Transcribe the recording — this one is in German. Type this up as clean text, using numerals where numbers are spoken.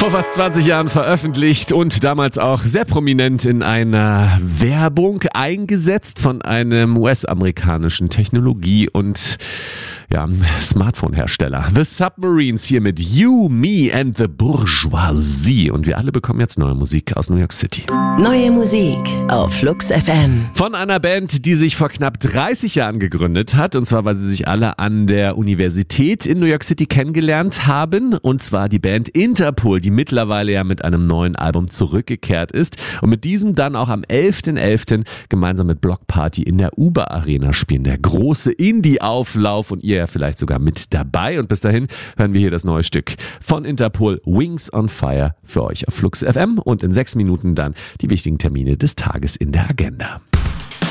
Vor fast 20 Jahren veröffentlicht und damals auch sehr prominent in einer Werbung eingesetzt von einem US-amerikanischen Technologie- und Smartphone-Hersteller. The Submarines hier mit You, Me and the Bourgeoisie. Und wir alle bekommen jetzt neue Musik aus New York City. Neue Musik auf Flux FM. Von einer Band, die sich vor knapp 30 Jahren gegründet hat. Und zwar, weil sie sich alle an der Universität in New York City kennengelernt haben. Und zwar die Band Interpol, die mittlerweile ja mit einem neuen Album zurückgekehrt ist. Und mit diesem dann auch am 11.11. gemeinsam mit Block Party in der Uber Arena spielen. Der große Indie-Auflauf und ihr ja vielleicht sogar mit dabei. Und bis dahin hören wir hier das neue Stück von Interpol, Wings on Fire, für euch auf Flux FM. Und in 6 Minuten dann die wichtigen Termine des Tages in der Agenda.